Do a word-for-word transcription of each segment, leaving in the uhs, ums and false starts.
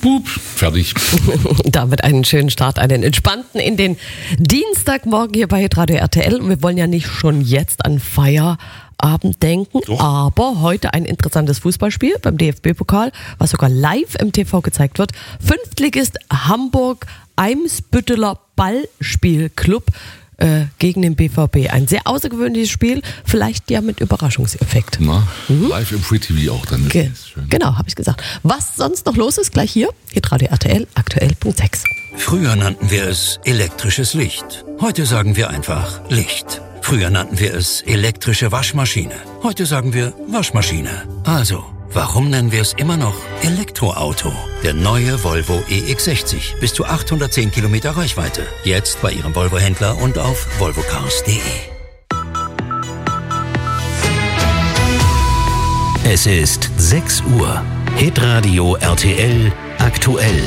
Pup, fertig. Damit einen schönen Start, einen entspannten in den Dienstagmorgen hier bei Radio R T L. Und wir wollen ja nicht schon jetzt an Feierabend denken, Doch. aber heute ein interessantes Fußballspiel beim D F B-Pokal, was sogar live im T V gezeigt wird. Fünftligist Hamburg-Eimsbütteler Ballspielclub äh, gegen den B V B. Ein sehr außergewöhnliches Spiel, vielleicht ja mit Überraschungseffekt. Na, mhm. live im Free T V auch dann. Ge- genau, habe ich gesagt. Was sonst noch los ist, gleich hier, hier Radio R T L, aktuell Punkt sechs. Früher nannten wir es elektrisches Licht. Heute sagen wir einfach Licht. Früher nannten wir es elektrische Waschmaschine. Heute sagen wir Waschmaschine. Also, warum nennen wir es immer noch Elektroauto? Der neue Volvo E X sechzig. Bis zu achthundertzehn Kilometer Reichweite. Jetzt bei Ihrem Volvo-Händler und auf volvo cars punkt de. Es ist sechs Uhr. Hitradio R T L aktuell.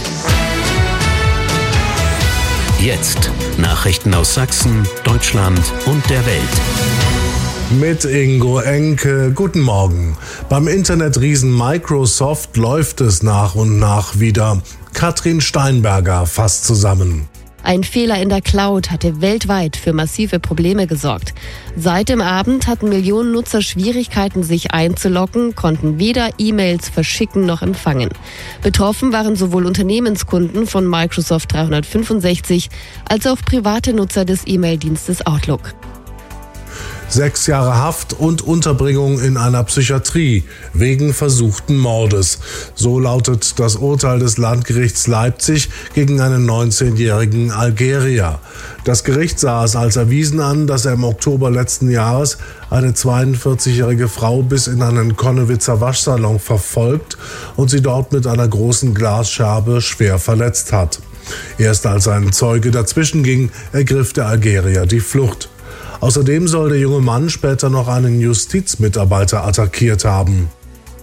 Jetzt Nachrichten aus Sachsen, Deutschland und der Welt. Mit Ingo Enke, guten Morgen. Beim Internetriesen Microsoft läuft es nach und nach wieder. Katrin Steinberger fasst zusammen. Ein Fehler in der Cloud hatte weltweit für massive Probleme gesorgt. Seit dem Abend hatten Millionen Nutzer Schwierigkeiten, sich einzuloggen, konnten weder E-Mails verschicken noch empfangen. Betroffen waren sowohl Unternehmenskunden von Microsoft dreihundertfünfundsechzig als auch private Nutzer des E-Mail-Dienstes Outlook. Sechs Jahre Haft und Unterbringung in einer Psychiatrie wegen versuchten Mordes. So lautet das Urteil des Landgerichts Leipzig gegen einen neunzehnjährigen Algerier. Das Gericht sah es als erwiesen an, dass er im Oktober letzten Jahres eine zweiundvierzigjährige Frau bis in einen Konnewitzer Waschsalon verfolgt und sie dort mit einer großen Glasscherbe schwer verletzt hat. Erst als ein Zeuge dazwischen ging, ergriff der Algerier die Flucht. Außerdem soll der junge Mann später noch einen Justizmitarbeiter attackiert haben.